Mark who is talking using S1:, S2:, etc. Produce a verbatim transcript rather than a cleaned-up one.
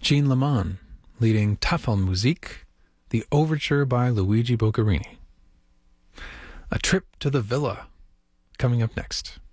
S1: Jean Leman, leading Tafelmusik, the overture by Luigi Boccherini. A Trip to the Villa, coming up next.